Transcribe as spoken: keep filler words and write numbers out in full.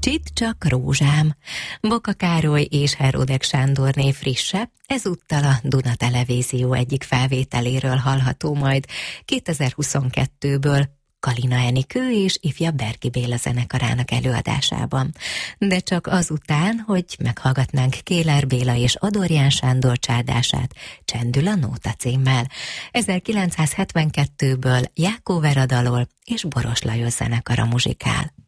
Csit csak rózsám. Boka Károly és Heródek Sándorné frisse, ezúttal a Duna Televízió egyik felvételéről hallható majd kétezer-huszonkettőből, Kalina Enikő és ifja Berki Béla zenekarának előadásában. De csak azután, hogy meghallgatnánk Kéler Béla és Adorján Sándor csárdását Csendül a nóta címmel. ezerkilencszázhetvenkettőből Jákó Vera dalol és Boros Lajos zenekara muzsikál.